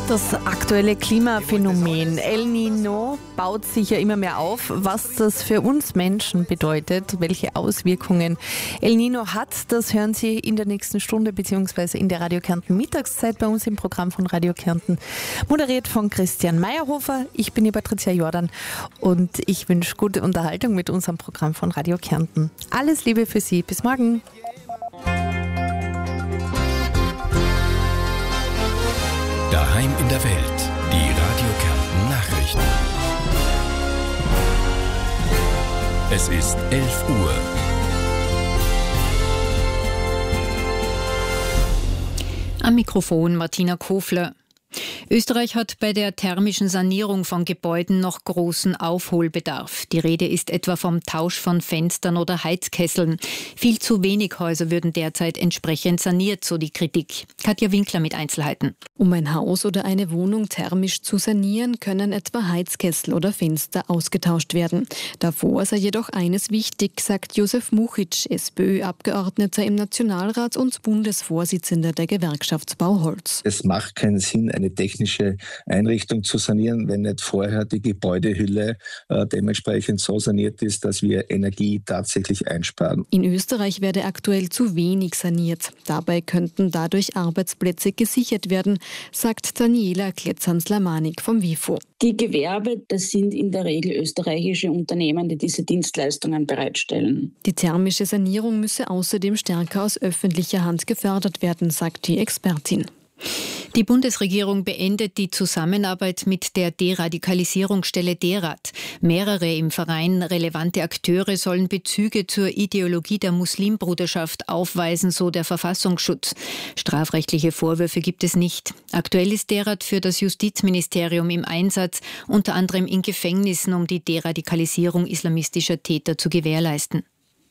Das aktuelle Klimaphänomen El Niño baut sich ja immer mehr auf. Was das für uns Menschen bedeutet, welche Auswirkungen El Niño hat, das hören Sie in der nächsten Stunde bzw. in der Radio Kärnten Mittagszeit bei uns im Programm von Radio Kärnten. Moderiert von Christian Meyerhofer. Ich bin die Patricia Jordan und ich wünsche gute Unterhaltung mit unserem Programm von Radio Kärnten. Alles Liebe für Sie. Bis morgen. Daheim in der Welt, die Radio Kärnten Nachrichten. Es ist 11 Uhr. Am Mikrofon Martina Kofler. Österreich hat bei der thermischen Sanierung von Gebäuden noch großen Aufholbedarf. Die Rede ist etwa vom Tausch von Fenstern oder Heizkesseln. Viel zu wenig Häuser würden derzeit entsprechend saniert, so die Kritik. Katja Winkler mit Einzelheiten. Um ein Haus oder eine Wohnung thermisch zu sanieren, können etwa Heizkessel oder Fenster ausgetauscht werden. Davor sei jedoch eines wichtig, sagt Josef Muchitsch, SPÖ-Abgeordneter im Nationalrat und Bundesvorsitzender der Gewerkschaft Bauholz. Es macht keinen Sinn, eine technische Einrichtung zu sanieren, wenn nicht vorher die Gebäudehülle dementsprechend so saniert ist, dass wir Energie tatsächlich einsparen. In Österreich werde aktuell zu wenig saniert. Dabei könnten dadurch Arbeitsplätze gesichert werden, sagt Daniela Kletzans-Lamanik vom WIFO. Die Gewerbe, das sind in der Regel österreichische Unternehmen, die diese Dienstleistungen bereitstellen. Die thermische Sanierung müsse außerdem stärker aus öffentlicher Hand gefördert werden, sagt die Expertin. Die Bundesregierung beendet die Zusammenarbeit mit der Deradikalisierungsstelle DERAD. Mehrere im Verein relevante Akteure sollen Bezüge zur Ideologie der Muslimbruderschaft aufweisen, so der Verfassungsschutz. Strafrechtliche Vorwürfe gibt es nicht. Aktuell ist DERAD für das Justizministerium im Einsatz, unter anderem in Gefängnissen, um die Deradikalisierung islamistischer Täter zu gewährleisten.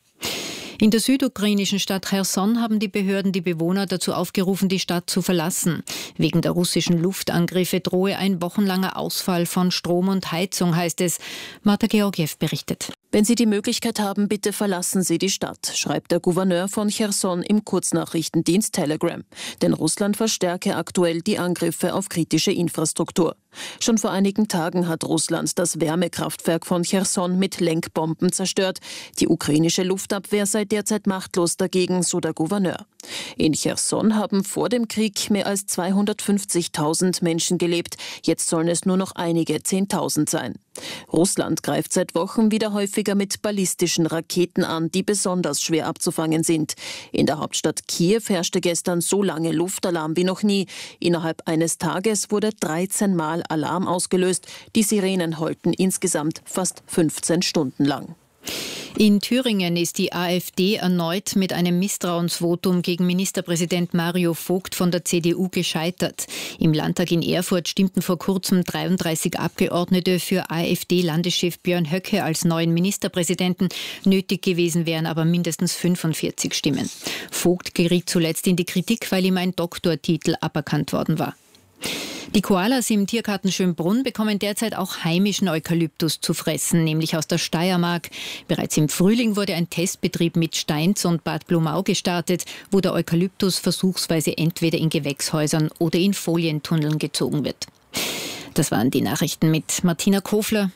In der südukrainischen Stadt Cherson haben die Behörden die Bewohner dazu aufgerufen, die Stadt zu verlassen. Wegen der russischen Luftangriffe drohe ein wochenlanger Ausfall von Strom und Heizung, heißt es. Marta Georgiev berichtet. Wenn Sie die Möglichkeit haben, bitte verlassen Sie die Stadt, schreibt der Gouverneur von Cherson im Kurznachrichtendienst Telegram. Denn Russland verstärke aktuell die Angriffe auf kritische Infrastruktur. Schon vor einigen Tagen hat Russland das Wärmekraftwerk von Cherson mit Lenkbomben zerstört. Die ukrainische Luftabwehr sei derzeit machtlos dagegen, so der Gouverneur. In Cherson haben vor dem Krieg mehr als 250.000 Menschen gelebt. Jetzt sollen es nur noch einige 10.000 sein. Russland greift seit Wochen wieder häufiger mit ballistischen Raketen an, die besonders schwer abzufangen sind. In der Hauptstadt Kiew herrschte gestern so lange Luftalarm wie noch nie. Innerhalb eines Tages wurde 13 Mal Alarm ausgelöst. Die Sirenen heulten insgesamt fast 15 Stunden lang. In Thüringen ist die AfD erneut mit einem Misstrauensvotum gegen Ministerpräsident Mario Vogt von der CDU gescheitert. Im Landtag in Erfurt stimmten vor kurzem 33 Abgeordnete für AfD-Landeschef Björn Höcke als neuen Ministerpräsidenten. Nötig gewesen wären aber mindestens 45 Stimmen. Vogt geriet zuletzt in die Kritik, weil ihm ein Doktortitel aberkannt worden war. Die Koalas im Tiergarten Schönbrunn bekommen derzeit auch heimischen Eukalyptus zu fressen, nämlich aus der Steiermark. Bereits im Frühling wurde ein Testbetrieb mit Steins und Bad Blumau gestartet, wo der Eukalyptus versuchsweise entweder in Gewächshäusern oder in Folientunneln gezogen wird. Das waren die Nachrichten mit Martina Kofler.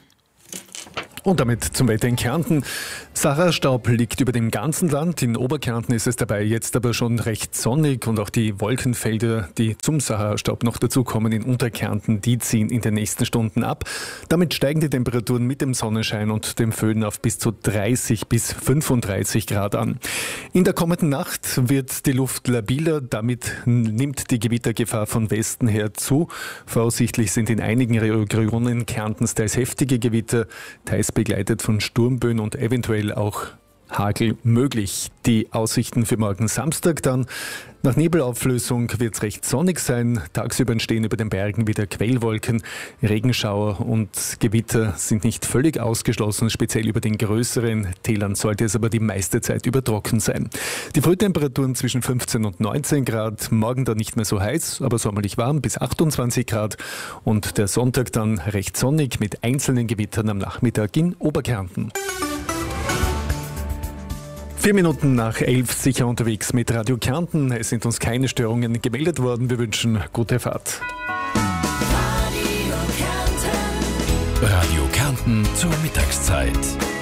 Und damit zum Wetter in Kärnten. Sahara-Staub liegt über dem ganzen Land. In Oberkärnten ist es dabei jetzt aber schon recht sonnig und auch die Wolkenfelder, die zum Sahara-Staub noch dazukommen in Unterkärnten, die ziehen in den nächsten Stunden ab. Damit steigen die Temperaturen mit dem Sonnenschein und dem Föhn auf bis zu 30 bis 35 Grad an. In der kommenden Nacht wird die Luft labiler, damit nimmt die Gewittergefahr von Westen her zu. Voraussichtlich sind in einigen Regionen Kärntens teils heftige Gewitter, teils begleitet von Sturmböen und eventuell auch Hagel möglich. Die Aussichten für morgen Samstag dann. Nach Nebelauflösung wird es recht sonnig sein. Tagsüber entstehen über den Bergen wieder Quellwolken. Regenschauer und Gewitter sind nicht völlig ausgeschlossen. Speziell über den größeren Tälern sollte es aber die meiste Zeit über trocken sein. Die Frühtemperaturen zwischen 15 und 19 Grad. Morgen dann nicht mehr so heiß, aber sommerlich warm bis 28 Grad. Und der Sonntag dann recht sonnig mit einzelnen Gewittern am Nachmittag in Oberkärnten. 4 Minuten nach 11 sicher unterwegs mit Radio Kärnten. Es sind uns keine Störungen gemeldet worden. Wir wünschen gute Fahrt. Radio Kärnten zur Mittagszeit.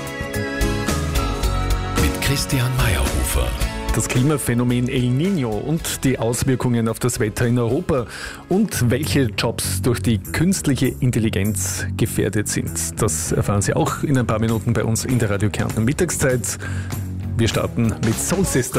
Mit Christian Meyerhofer. Das Klimaphänomen El Niño und die Auswirkungen auf das Wetter in Europa und welche Jobs durch die künstliche Intelligenz gefährdet sind. Das erfahren Sie auch in ein paar Minuten bei uns in der Radio Kärnten Mittagszeit. Wir starten mit Soul Sister.